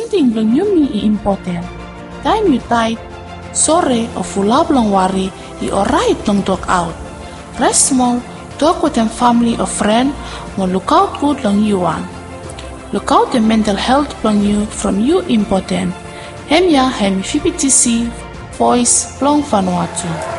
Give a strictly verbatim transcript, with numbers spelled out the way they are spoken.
penting blang you mi i important. Time you tight, sore o fula blang wari i alright blang talk out. Rest small, talk with them family or friend, mo look out good blang you one. Look out the mental health blang you from you important. Hem ya hem F P T C, voice blang Vanuatu.